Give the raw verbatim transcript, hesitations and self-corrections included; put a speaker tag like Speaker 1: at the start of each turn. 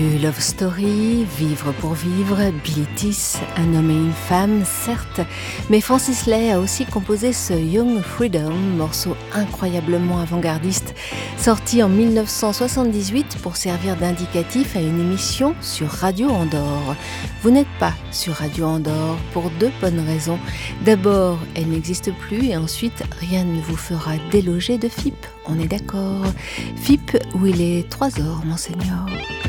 Speaker 1: Love Story, Vivre pour vivre, Billy Tiss, un homme et une femme, certes, mais Francis Lai a aussi composé ce Young Freedom, morceau incroyablement avant-gardiste, sorti en dix-neuf cent soixante-dix-huit pour servir d'indicatif à une émission sur Radio Andorre. Vous n'êtes pas sur Radio Andorre pour deux bonnes raisons. D'abord, elle n'existe plus et ensuite, rien ne vous fera déloger de F I P, on est d'accord. F I P où il est trois heures, monseigneur.